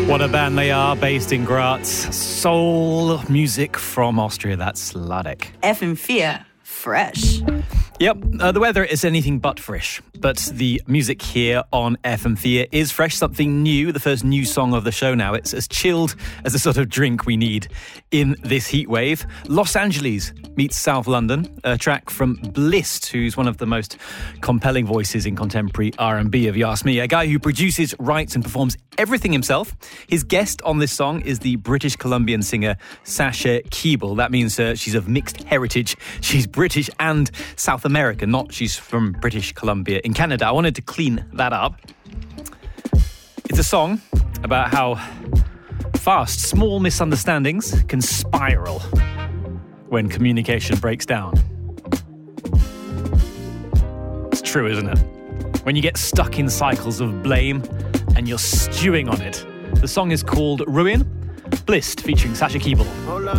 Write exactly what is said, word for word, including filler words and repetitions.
What a band they are, based in Graz. Soul music from Austria, that's Sladek. F M four, fresh. Yep, uh, the weather is anything but fresh, but the music here on F M four is fresh, something new, the first new song of the show now. It's as chilled as the sort of drink we need in this heat wave. Los Angeles meets South London, a track from Blist, who's one of the most compelling voices in contemporary R and B, if you ask me. A guy who produces, writes and performs everything himself. His guest on this song is the British Columbian singer Sasha Keable. That means uh, she's of mixed heritage. She's British and South American, not she's from British Columbia in Canada. I wanted to clean that up. It's a song about how fast small misunderstandings can spiral when communication breaks down. It's true, isn't it? When you get stuck in cycles of blame and you're stewing on it. The song is called Ruin. Blist featuring Sasha Keable.